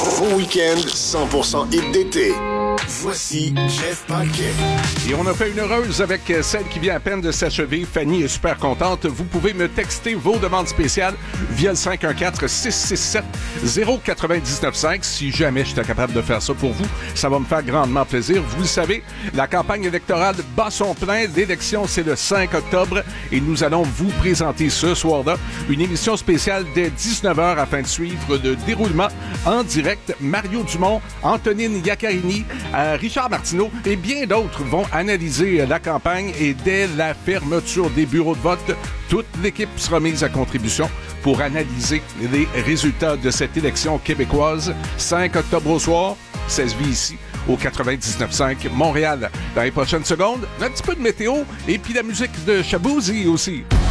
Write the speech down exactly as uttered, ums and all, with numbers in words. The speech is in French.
Vos week-ends cent pour cent hit d'été. Voici Jeff Paquet. Et on a fait une heureuse avec celle qui vient à peine de s'achever. Fanny est super contente. Vous pouvez me texter vos demandes spéciales via le cinq un quatre, six six sept, zéro neuf neuf cinq. Si jamais j'étais capable de faire ça pour vous, ça va me faire grandement plaisir. Vous le savez, la campagne électorale bat son plein. L'élection, c'est le cinq octobre et nous allons vous présenter ce soir-là une émission spéciale dès dix-neuf heures afin de suivre le déroulement en direct. Mario Dumont, Antonine Iaccarini, euh, Richard Martineau et bien d'autres vont analyser la campagne et dès la fermeture des bureaux de vote, toute l'équipe sera mise à contribution pour analyser les résultats de cette élection québécoise. cinq octobre au soir, ça se vit ici au quatre-vingt-dix-neuf cinq Montréal. Dans les prochaines secondes, un petit peu de météo et puis la musique de Shaboozey aussi.